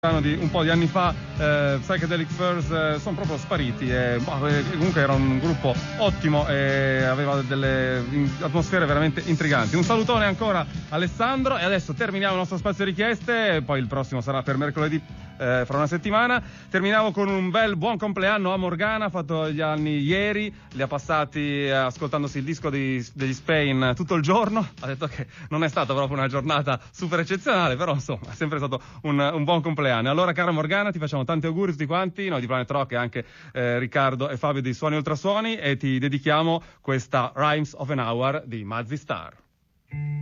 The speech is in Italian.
Di un po' di anni fa, Psychedelic Furs sono proprio spariti e comunque era un gruppo ottimo e aveva delle atmosfere veramente intriganti. Un salutone ancora Alessandro e adesso terminiamo il nostro spazio richieste, poi il prossimo sarà per mercoledì fra una settimana. Terminiamo con un bel buon compleanno a Morgana, ha fatto gli anni ieri, li ha passati ascoltandosi il disco degli Spain tutto il giorno. Ha detto che non è stata proprio una giornata super eccezionale, però insomma è sempre stato un buon compleanno. Allora, cara Morgana, ti facciamo tanti auguri tutti quanti, noi di Planet Rock e anche Riccardo e Fabio di Suoni Ultrasuoni, e ti dedichiamo questa Rhymes of an Hour di Mazzy Star.